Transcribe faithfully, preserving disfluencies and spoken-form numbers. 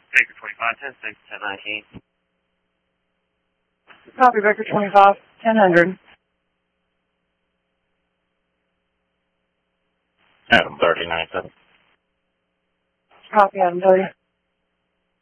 Vector twenty-five, ten six, ten nineteen. Copy, Vector twenty-five, ten hundred. Adam thirty, nine seven. Copy, Adam thirty.